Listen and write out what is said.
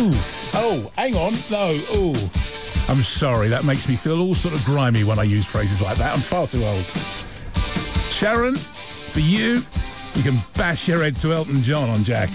Ooh. Oh, hang on. No. Ooh. I'm sorry. That makes me feel all sort of grimy when I use phrases like that. I'm far too old. Sharon, for you, you can bash your head to Elton John on Jack.